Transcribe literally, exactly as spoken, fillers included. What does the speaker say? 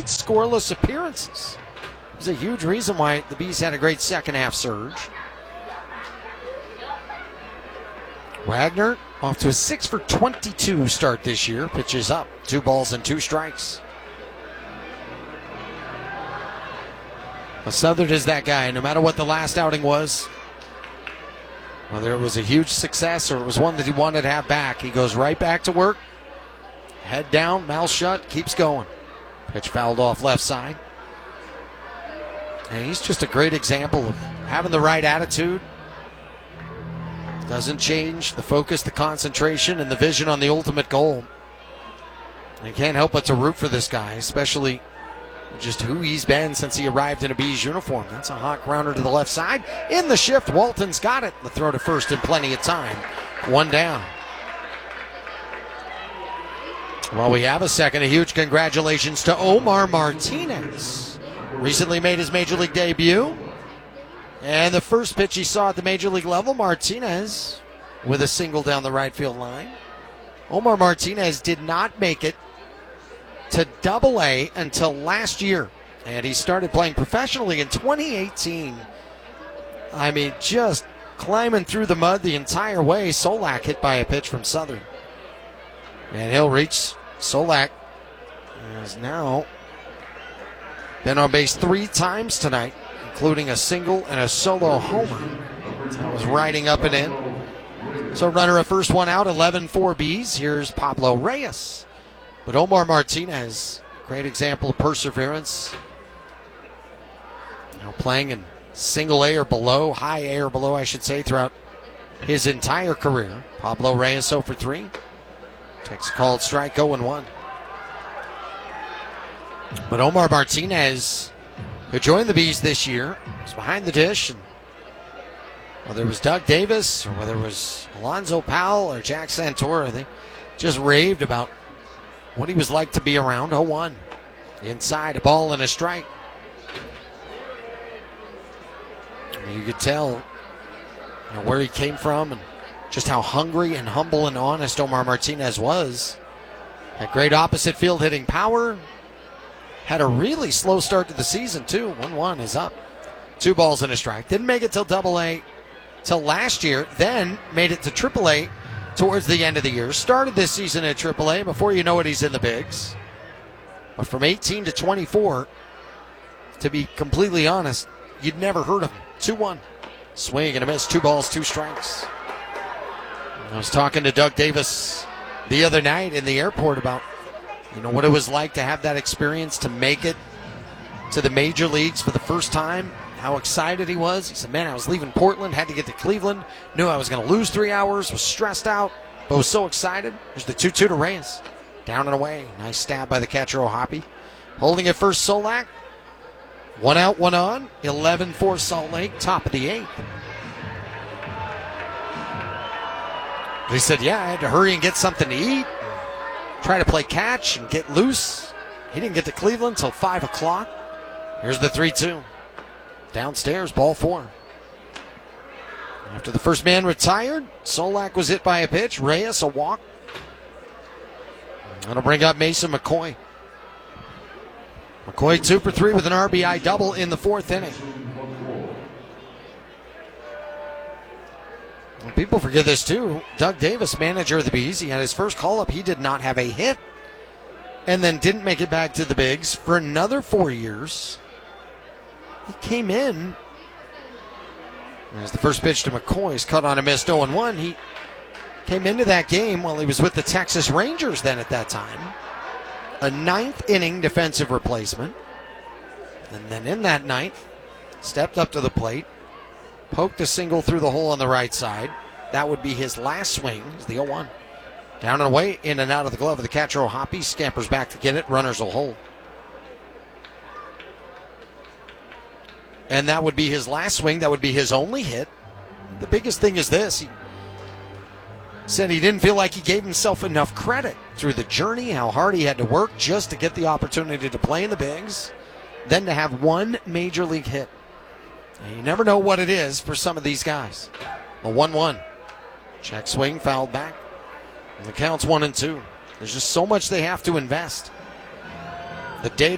scoreless appearances. It was a huge reason why the Bees had a great second half surge. Wagner off to a six for twenty-two start this year. Pitches up, two balls and two strikes. Well, Southern is that guy, no matter what the last outing was, whether it was a huge success or it was one that he wanted to have back, he goes right back to work, head down, mouth shut, keeps going. Pitch fouled off left side. And he's just a great example of having the right attitude. Doesn't change the focus, the concentration, and the vision on the ultimate goal. And you can't help but to root for this guy, especially just who he's been since he arrived in a Bees uniform. That's a hot grounder to the left side. In the shift, Walton's got it. The throw to first in plenty of time. One down. Well, we have a second. A huge congratulations to Omar Martinez. Recently made his Major League debut. And the first pitch he saw at the Major League level, Martinez with a single down the right field line. Omar Martinez did not make it to Double A until last year. And he started playing professionally in twenty eighteen. I mean, just climbing through the mud the entire way. Solak hit by a pitch from Southern. And he'll reach. Solak has now been on base three times tonight, including a single and a solo homer. That was riding up and in. So runner at first, one out, eleven four Bees. Here's Pablo Reyes. But Omar Martinez, great example of perseverance. You know, playing in single A or below, high A or below, I should say, throughout his entire career. Pablo Reyes oh for three. Takes a called strike, oh and one. But Omar Martinez, who joined the Bees this year, was behind the dish. And whether it was Doug Davis or whether it was Alonzo Powell or Jack Santora, they just raved about what he was like to be around. oh one. Inside, a ball and a strike. I mean, you could tell you know, where he came from and just how hungry and humble and honest Omar Martinez was. Had great opposite field hitting power. Had a really slow start to the season, too. one one is up. Two balls and a strike. Didn't make it till Double A till last year. Then made it to Triple A towards the end of the year. Started this season at Triple A. Before you know it, he's in the bigs. But from eighteen to twenty-four, to be completely honest, you'd never heard of him. two one. Swing and a miss. Two balls, two strikes. I was talking to Doug Davis the other night in the airport about, you know, what it was like to have that experience, to make it to the major leagues for the first time, how excited he was. He said, man, I was leaving Portland, had to get to Cleveland, knew I was going to lose three hours, was stressed out, but was so excited. There's the two two to Reyes. Down and away. Nice stab by the catcher, O'Hoppe. Holding it first, Solak. One out, one on. eleven four Salt Lake, top of the eighth. He said, yeah, I had to hurry and get something to eat. Try to play catch and get loose. He didn't get to Cleveland until five o'clock. Here's the three two. Downstairs, ball four. After the first man retired, Solak was hit by a pitch. Reyes, a walk. That'll bring up Mason McCoy. McCoy two for three with an R B I double in the fourth inning. Well, people forget this too. Doug Davis, manager of the Bees, he had his first call-up. He did not have a hit and then didn't make it back to the bigs for another four years. He came in. As the first pitch to McCoy's cut on a missed oh and one. He came into that game while he was with the Texas Rangers then at that time. A ninth inning defensive replacement. And then in that ninth, stepped up to the plate, poked a single through the hole on the right side. That would be his last swing. It's the oh one. Down and away, in and out of the glove of the catcher, O'Hoppe. Scampers back to get it. Runners will hold. And that would be his last swing. That would be his only hit. The biggest thing is this. He said he didn't feel like he gave himself enough credit through the journey, how hard he had to work just to get the opportunity to play in the bigs, then to have one major league hit. And you never know what it is for some of these guys. A one one. Check swing, fouled back. And the count's one and two. There's just so much they have to invest. The day